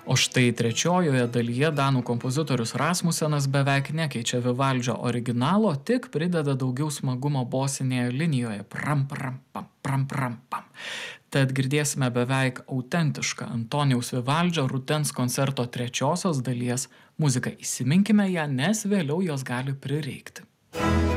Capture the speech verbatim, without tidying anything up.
O štai trečiojoje dalyje danų kompozitorius Rasmusenas beveik nekeičia Vivaldžio originalo, tik prideda daugiau smagumo bosinėje linijoje. Pram, pram, pam, pram, pram, pam. Tad girdėsime beveik autentišką Antonijaus Vivaldžio rudens koncerto trečiosios dalies muziką. Įsiminkime ją, nes vėliau jos gali prireikti.